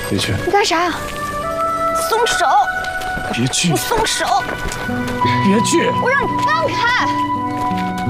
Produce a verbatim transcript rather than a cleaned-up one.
别去！ 你干啥？松手！ 别去！ 你松手！ 别去！ 我让你放开！